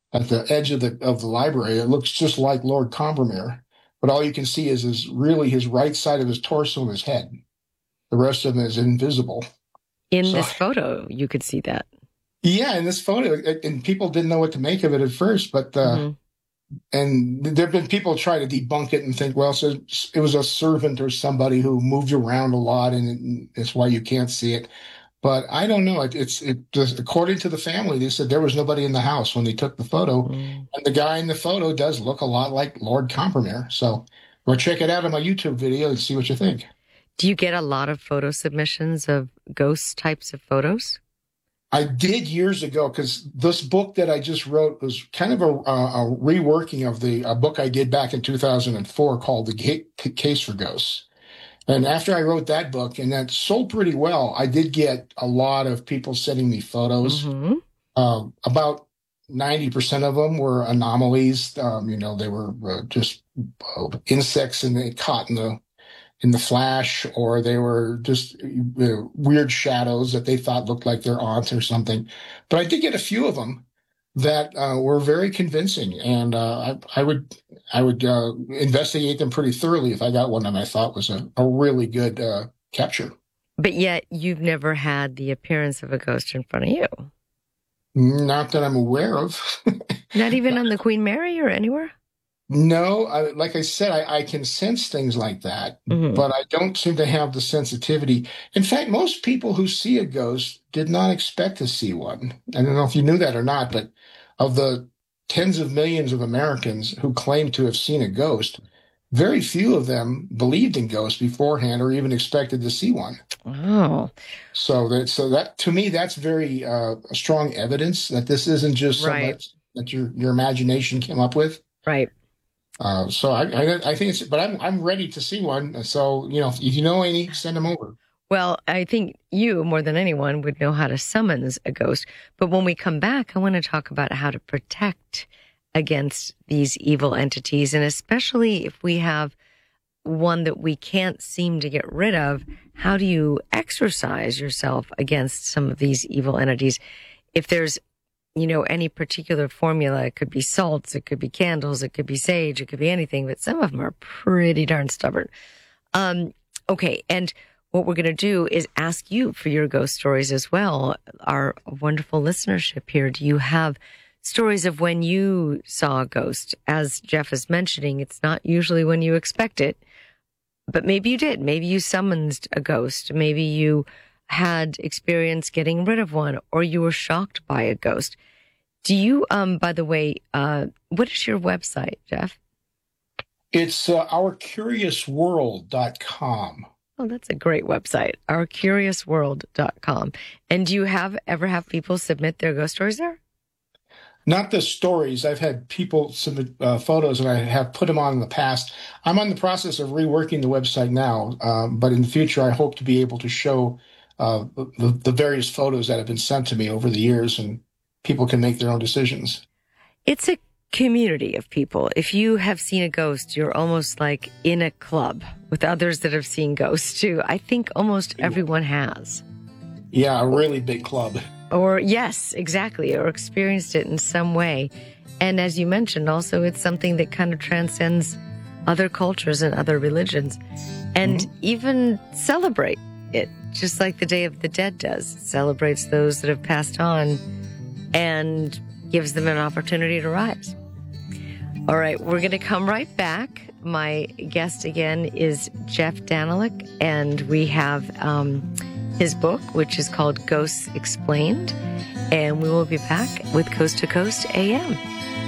at the edge of the library. It looks just like Lord Combermere, but all you can see is really his right side of his torso and his head. The rest of him is invisible. In this photo, you could see that. Yeah, in this photo, and people didn't know what to make of it at first, but and there have been people try to debunk it and think, well, so it was a servant or somebody who moved around a lot, and it's why you can't see it. But I don't know. It just, according to the family, they said there was nobody in the house when they took the photo, and the guy in the photo does look a lot like Lord Combermere. So, or check it out on my YouTube video and see what you think. Do you get a lot of photo submissions of ghost types of photos? I did years ago, because this book that I just wrote was kind of a reworking of a book I did back in 2004 called The Case for Ghosts. And after I wrote that book, and that sold pretty well, I did get a lot of people sending me photos. About 90% of them were anomalies. They were just insects caught in the flash, or they were just weird shadows that they thought looked like their aunt or something. But I did get a few of them that were very convincing, and I would investigate them pretty thoroughly if I got one that I thought was a really good capture. But yet you've never had the appearance of a ghost in front of you? Not that I'm aware of. Not even on the Queen Mary or anywhere? No, like I said, I can sense things like that, but I don't seem to have the sensitivity. In fact, most people who see a ghost did not expect to see one. I don't know if you knew that or not, but of the tens of millions of Americans who claim to have seen a ghost, very few of them believed in ghosts beforehand or even expected to see one. Oh. So that to me, that's very strong evidence that this isn't just something that your imagination came up with. Right. So I think it's, but I'm ready to see one. So, if you know any, send them over. Well, I think you, more than anyone, would know how to summons a ghost. But when we come back, I want to talk about how to protect against these evil entities. And especially if we have one that we can't seem to get rid of, how do you exercise yourself against some of these evil entities? If there's any particular formula, it could be salts, it could be candles, it could be sage, it could be anything, but some of them are pretty darn stubborn. Okay, and what we're going to do is ask you for your ghost stories as well. Our wonderful listenership here, do you have stories of when you saw a ghost? As Jeff is mentioning, it's not usually when you expect it, but maybe you did. Maybe you summoned a ghost. Maybe you had experience getting rid of one, or you were shocked by a ghost. Do you, by the way, what is your website, Jeff? It's ourcuriousworld.com. Oh, that's a great website, ourcuriousworld.com. And do you ever have people submit their ghost stories there? Not the stories. I've had people submit photos, and I have put them on in the past. I'm on the process of reworking the website now, but in the future, I hope to be able to show the various photos that have been sent to me over the years, and people can make their own decisions. It's a community of people. If you have seen a ghost, you're almost like in a club with others that have seen ghosts too. I think almost everyone has. Yeah, a really big club. Or yes, exactly, or experienced it in some way. And as you mentioned, also it's something that kind of transcends other cultures and other religions, and even celebrate it, just like the Day of the Dead does. It celebrates those that have passed on and gives them an opportunity to rise. All right, we're going to come right back. My guest again is Jeff Danelick, and we have his book, which is called Ghosts Explained, and we will be back with Coast to Coast AM.